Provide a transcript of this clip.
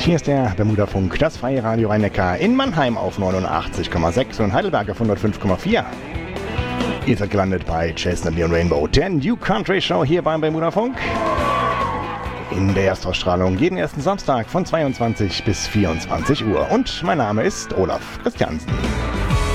Hier ist der Bermuda-Funk, das freie Radio Rhein-Neckar in Mannheim auf 89,6 und Heidelberg auf 105,4. Ihr seid gelandet bei Jason and Leon Rainbow, der New Country Show hier beim Bermuda-Funk. In der Erstausstrahlung jeden ersten Samstag von 22 bis 24 Uhr. Und mein Name ist Olaf Christiansen.